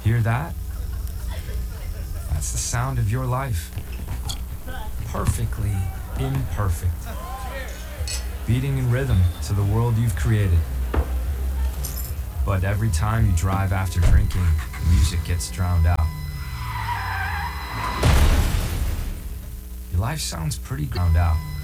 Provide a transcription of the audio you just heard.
Hear that? That's the sound of your life. Perfectly imperfect. Beating in rhythm to the world you've created. But every time you drive after drinking, music gets drowned out. Your life sounds pretty drowned out.